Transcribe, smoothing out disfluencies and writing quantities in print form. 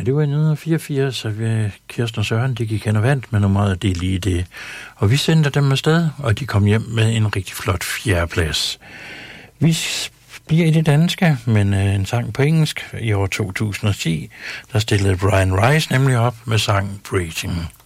Ja, det var i 1984, så Kirsten og Søren, de gik hen og vandt med nummeret Det er lige det. Og vi sendte dem afsted, og de kom hjem med en rigtig flot fjerdeplads. Vi bliver i det danske, men en sang på engelsk i år 2010, der stillede Brian Rice nemlig op med sangen Breathing.